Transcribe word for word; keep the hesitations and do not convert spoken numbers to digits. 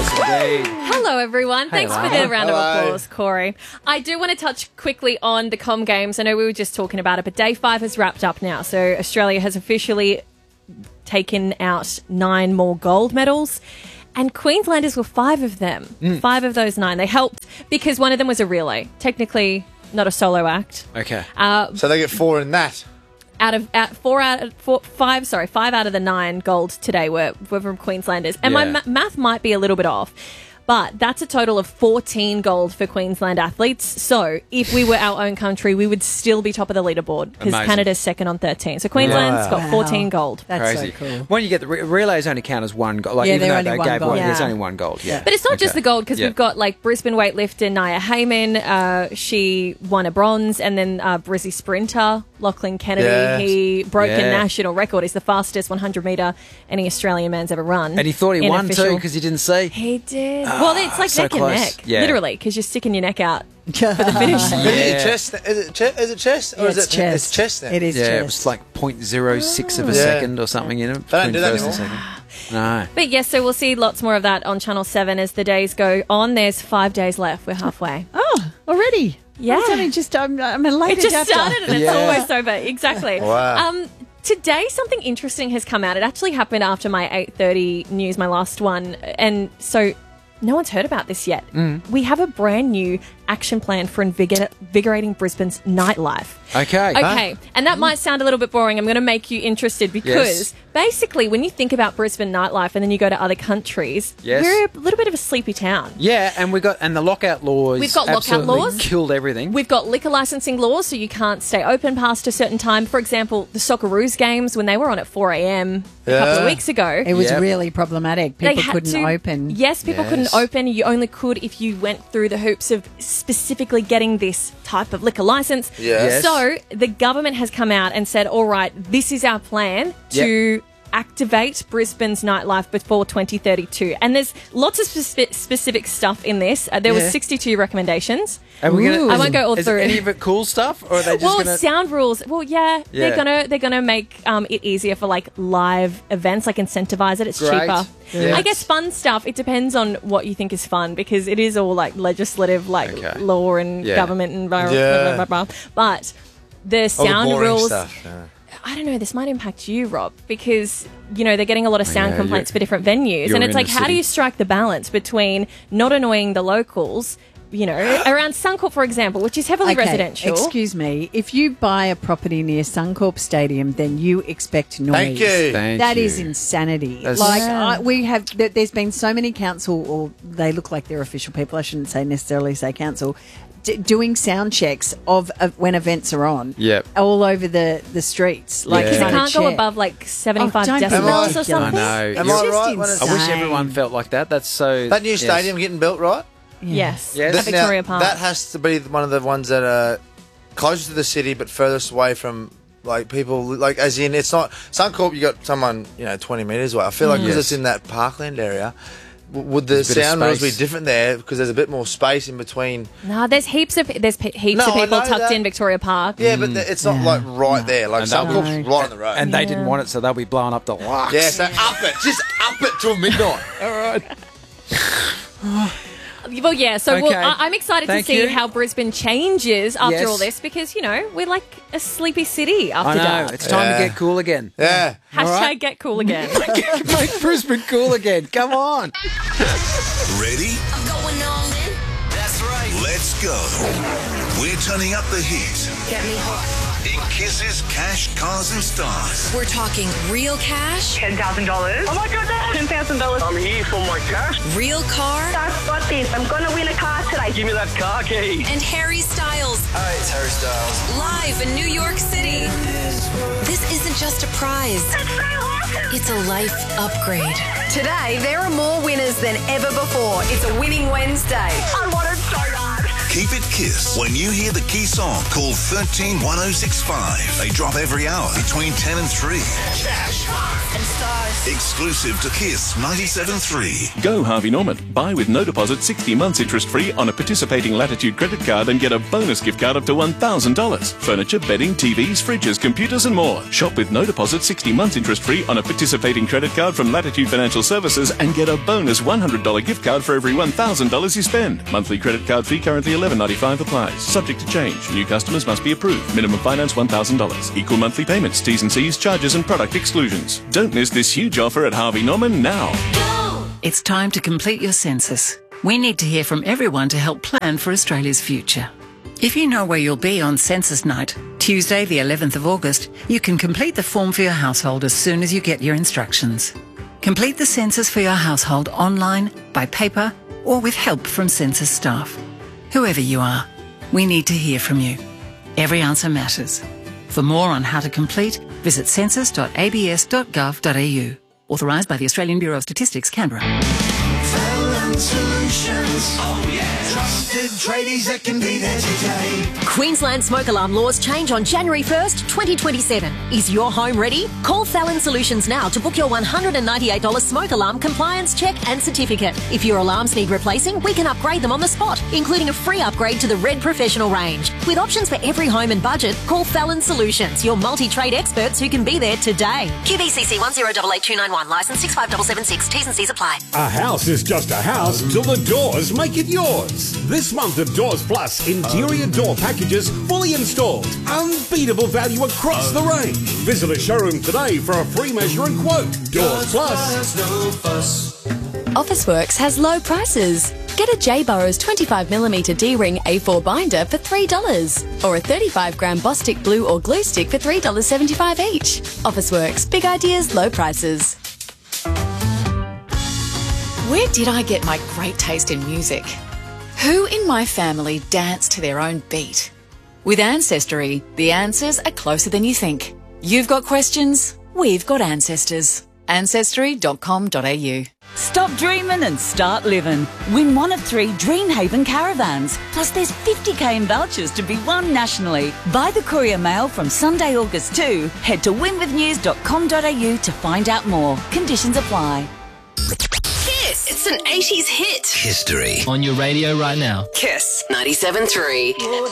Hello, everyone. Hey, Thanks for Lana. the round of Hello. applause, Corey. I do want to touch quickly on the Com Games. I know we were just talking about it, but day five has wrapped up now. So Australia has officially taken out nine more gold medals. And Queenslanders were five of them. Mm. Five of those nine. They helped because one of them was a relay. Technically, not a solo act. Okay. Uh, So they get four in that. out of out, four out of four, five, sorry, five out of the nine gold today were, were from Queenslanders. And my Yeah. ma- math might be a little bit off, but that's a total of fourteen gold for Queensland athletes. So if we were our own country, we would still be top of the leaderboard because Amazing. Canada's second on thirteen. So Queensland's Wow. got Wow. fourteen gold. That's Crazy. so cool. When you get the re- relays only count as one gold. Like, Yeah, even they're though only they one gave gold. one, there's Yeah. only one gold. Yeah. But it's not just Okay. the gold because Yeah. we've got like Brisbane weightlifter Nia Heyman. Uh, she won a bronze, and then uh, Brizzy sprinter Lachlan Kennedy. Yes. He broke Yeah. a national record. He's the fastest one hundred metre any Australian man's ever run. And he thought he in won too official- because he didn't see. He did. well, it's like so neck close. and neck, Yeah. literally, because you're sticking your neck out for the finish. Is it chest? Is it, che- is it chest? Or Yeah, is it's it chest. It's chest now. It is Yeah, chest. it was like zero point zero six of a Yeah. second or something, you know, They don't between do that first and anymore. second. No. But yes, so we'll see lots more of that on Channel seven as the days go on. There's five days left. We're halfway. Oh, already? Yeah. It's only just, I'm, I'm a late It just adapter. started and it's Yeah. almost over. Exactly. Wow. Um, today, something interesting has come out. It actually happened after my eight thirty news, my last one. And so no one's heard about this yet. Mm. We have a brand new action plan for invigor- invigorating Brisbane's nightlife. Okay. Okay, and that might sound a little bit boring. I'm going to make you interested because Yes. basically when you think about Brisbane nightlife and then you go to other countries, Yes. we're a little bit of a sleepy town. Yeah, and we got and the lockout laws. We've got lockout absolutely laws. Killed everything. We've got liquor licensing laws, so you can't stay open past a certain time. For example, the Socceroos games, when they were on at four a.m. a couple of Yeah. weeks ago, It was Yep. really problematic. they People had couldn't to- open. Yes, people Yes. couldn't open. You only could if you went through the hoops of specifically getting this type of liquor license. Yeah. Yes. So the government has come out and said, all right, this is our plan to activate Brisbane's nightlife before twenty thirty-two. And there's lots of speci- specific stuff in this. Uh, there Yeah. was sixty-two recommendations. Are we gonna, Ooh. I won't go all is through. any of it cool stuff, or are they just Well, gonna? sound rules. Well, yeah, Yeah. they're gonna they're gonna make um, it easier for like live events, like incentivize it. It's Great. cheaper. Yeah. I guess fun stuff. It depends on what you think is fun because it is all like legislative, like Okay. law and Yeah. government and blah, blah, Yeah. blah, blah, blah. But the All the sound boring rules. stuff. Yeah. I don't know. This might impact you, Rob, because you know they're getting a lot of sound Yeah, complaints you're- for different venues, you're and it's in like, the how do city. you strike the balance between not annoying the locals? You know, around Suncorp, for example, which is heavily Okay, residential. Excuse me. If you buy a property near Suncorp Stadium, then you expect noise. Thank you. Thank That you. is insanity. That's- like Yeah. I, we have, there, there's been so many council, or they look like they're official people. I shouldn't say necessarily say council, d- doing sound checks of, of when events are on. Yep. All over the the streets, like Yeah. Because it trying to can't go check. above like seventy-five Oh, don't be decibels or ridiculous. something. I know. Am It's I just right when it's- I wish insane. everyone felt like that. That's so. That new yes. stadium getting built, right? Yes, Yes. at Victoria Now, Park. That has to be one of the ones that are closer to the city but furthest away from like people. Like as in, it's not Suncorp. You got someone you know twenty meters away. I feel like because Yes. it's in that parkland area. w- Would the There's a bit of sound rules be space. different there because there's a bit more space in between? No, there's heaps of there's pe- heaps No, of I people know tucked that. in Victoria Park. Yeah, but th- it's not Yeah. like right there. Like And that Suncorp's would- right on the road. And they Yeah. didn't want it, so they'll be blowing up the locks. yeah, so up it, just up it till midnight. All right. Well, yeah. So we'll, Okay. I- I'm excited Thank to see you. how Brisbane changes after Yes. all this because you know we're like a sleepy city I after know. dark. It's time Yeah. to get cool again. Yeah. Hashtag all right. get cool again. Make Brisbane cool again. Come on. Ready? I'm going all in. That's right. Let's go. We're turning up the heat Get me hot. in Kisses, Cash, Cars and Stars. We're talking real cash, ten thousand dollars. Oh my goodness! ten thousand dollars. I'm here for my cash. real car, I've got this. I'm gonna win a car today. Give me that car key. and Harry Styles Hi, it's Harry Styles. live in New York City. This isn't just a prize. That's so awesome. It's a life upgrade. Today, there are more winners than ever before. It's a winning Wednesday. I want it so bad. Keep it Kiss. When you hear the key song, call one three one oh six five. They drop every hour between ten and three. Cash and stars. Exclusive to Kiss ninety-seven point three. Go Harvey Norman. Buy with no deposit sixty months interest free on a participating Latitude credit card and get a bonus gift card up to one thousand dollars. Furniture, bedding, T Vs, fridges, computers and more. Shop with no deposit sixty months interest free on a participating credit card from Latitude Financial Services and get a bonus one hundred dollars gift card for every one thousand dollars you spend. Monthly credit card fee currently eleven ninety-five applies. Subject to change. New customers must be approved. Minimum finance one thousand dollars. Equal monthly payments, T's and C's, charges and product exclusions. Don't miss this huge offer at Harvey Norman now. It's time to complete your census. We need to hear from everyone to help plan for Australia's future. If you know where you'll be on census night, Tuesday the eleventh of August, you can complete the form for your household as soon as you get your instructions. Complete the census for your household online, by paper, or with help from census staff. Whoever you are, we need to hear from you. Every answer matters. For more on how to complete, visit census dot a b s dot gov dot a u. Authorised by the Australian Bureau of Statistics, Canberra. Fallon Solutions. Oh yeah. Trusted tradies that can be there today. Queensland smoke alarm laws change on January first, twenty twenty-seven. Is your home ready? Call Fallon Solutions now to book your one hundred ninety-eight dollars smoke alarm compliance check and certificate. If your alarms need replacing, we can upgrade them on the spot, including a free upgrade to the Red Professional range. With options for every home and budget, call Fallon Solutions, your multi-trade experts who can be there today. Q B C C one zero eight eight two nine one, licence six five seven seven six, T's and C's apply. A house is just a house till the doors make it yours. This month of Doors Plus, interior door packages fully installed. Unbeatable value across the range. Visit a showroom today for a free measure and quote. Doors Plus. Officeworks has low prices. Get a J. Burrows twenty-five millimetre D-ring A four binder for three dollars or a thirty-five gram Bostik glue or glue stick for three dollars seventy-five each. Officeworks, big ideas, low prices. Where did I get my great taste in music? Who in my family dance to their own beat? With Ancestry, the answers are closer than you think. You've got questions, we've got ancestors. ancestry dot com dot a u. Stop dreaming and start living. Win one of three Dreamhaven caravans. Plus there's fifty k in vouchers to be won nationally. Buy the Courier Mail from Sunday, August second. Head to win with news dot com dot a u to find out more. Conditions apply. Kiss, it's an eighties hit. History. On your radio right now. Kiss ninety-seven point three.